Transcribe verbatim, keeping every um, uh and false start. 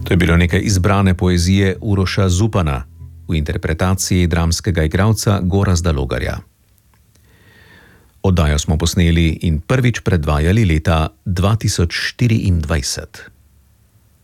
To je bilo nekaj izbrane poezije Uroša Zupana v interpretaciji dramskega igralca Gorazda Logarja. Oddajo smo posneli in prvič predvajali leta dva tisoč štiriindvajset.